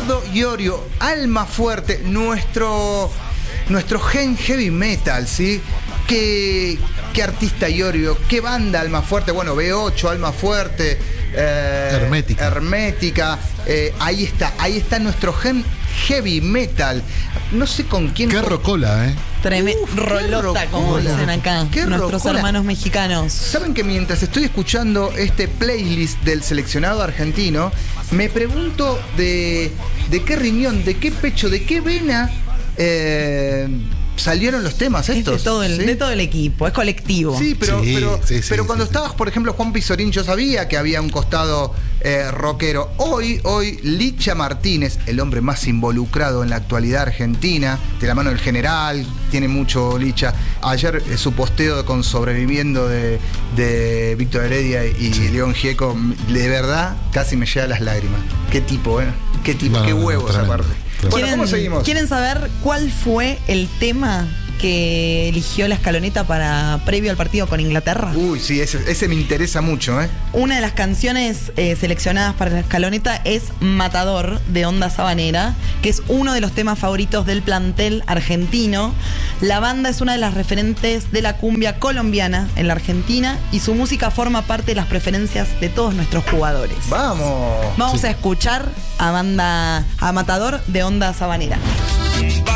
Leonardo Iorio, Almafuerte, nuestro gen heavy metal, ¿sí? ¿Qué artista Iorio? ¿Qué banda Almafuerte? Bueno, B8, Almafuerte, Hermética. Ahí está nuestro gen heavy metal. No sé con quién. Qué rocola, Rolota, como dicen acá nuestros hermanos mexicanos. Saben que mientras estoy escuchando este playlist del seleccionado argentino, me pregunto de qué riñón, de qué pecho, de qué vena salieron los temas estos. Es de todo el equipo, es colectivo. Sí, pero cuando estabas, por ejemplo, Juan Pizorín, yo sabía que había un costado rockero. Hoy, Licha Martínez, el hombre más involucrado en la actualidad argentina, de la mano del general, tiene mucho Licha. Ayer su posteo con Sobreviviendo de Víctor Heredia y León Gieco, de verdad, casi me llega las lágrimas. Qué tipo, qué tipo, qué huevos aparte. Bueno, ¿cómo seguimos? ¿Quieren saber cuál fue el tema que eligió la escaloneta previo al partido con Inglaterra? Uy, sí, ese me interesa mucho, Una de las canciones seleccionadas para la escaloneta es Matador, de Onda Sabanera, que es uno de los temas favoritos del plantel argentino. La banda es una de las referentes de la cumbia colombiana en la Argentina y su música forma parte de las preferencias de todos nuestros jugadores. Vamos a escuchar a Matador de Onda Sabanera.